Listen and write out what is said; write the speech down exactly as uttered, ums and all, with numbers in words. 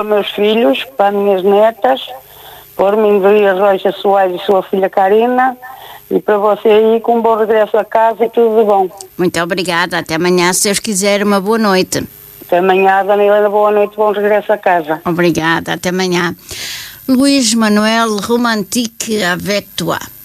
Para meus filhos, para as minhas netas, para mim, Maria Rocha Soares e sua filha Karina, e para você aí com um bom regresso a casa e tudo de bom. Muito obrigada, até amanhã, se Deus quiser, uma boa noite. Até amanhã, Dona Helena, boa noite, bom regresso a casa. Obrigada, até amanhã. Luís Manuel, Romantique avec toi.